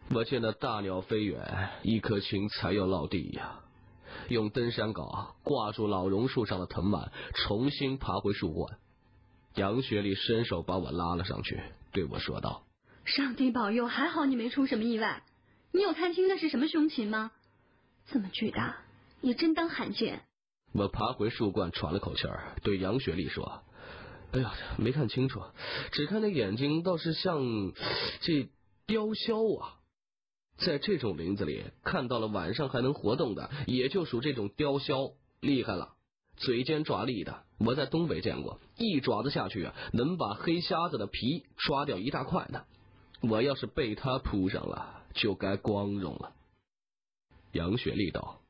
我见那大鸟飞远，一颗青才要落地呀。用登山镐挂住老榕树上的藤蔓，重新爬回树冠。杨雪丽伸手把我拉了上去，对我说道： 上帝保佑，还好你没出什么意外。你有看清那是什么凶禽吗？这么巨大，也真当罕见。 我爬回树冠，喘了口气儿，对杨雪丽说：哎呀，没看清楚，只看那眼睛倒是像这雕鸮啊。在这种林子里看到了晚上还能活动的，也就属这种雕鸮，厉害了，嘴尖爪利的。我在东北见过，一爪子下去啊，能把黑瞎子的皮刷掉一大块呢。我要是被他扑上了，就该光荣了。杨雪丽道：